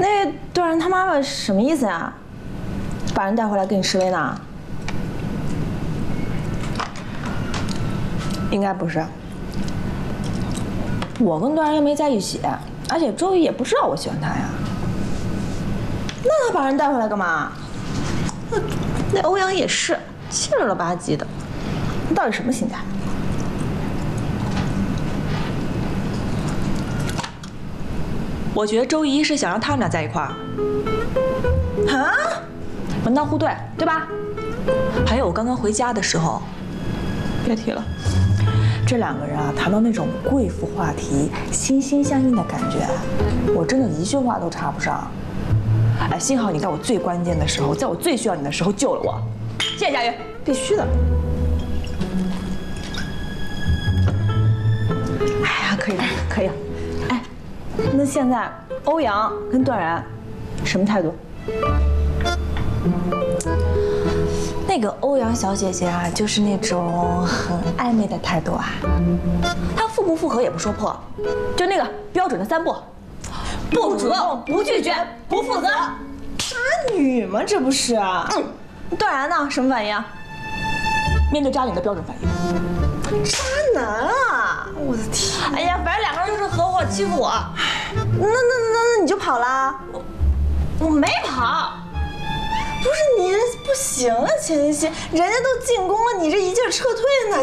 那段然他妈妈什么意思呀？把人带回来跟你示威呢？ 应该不是。 我跟段然又没在一起，而且周瑜也不知道我喜欢他呀。那他把人带回来干嘛？那欧阳也是气了吧唧的，你到底什么心态？ 我觉得周一是想让他们俩在一块儿。 啊？门当户对，对吧？ 还有我刚刚回家的时候， 别提了，这两个人啊，谈到那种贵妇话题，心心相印的感觉，我真的一句话都插不上。哎，幸好你在我最关键的时候，在我最需要你的时候救了我，谢谢佳瑜，必须的。哎呀，可以了，可以了。哎，那现在欧阳跟段然什么态度？那个欧阳小姐姐啊，就是那种很暧昧的态度啊。她复不复合也不说破，就那个标准的3不：不主动、不拒绝、不负责。渣女吗？这不是？段然呢？什么反应啊？面对渣女的标准反应。渣男啊！我的天！哎呀，反正两个人就是合伙欺负我。那你就跑啦？我没跑。不是你不行啊，钱一希，人家都进宫了，你这一劲儿撤退呢？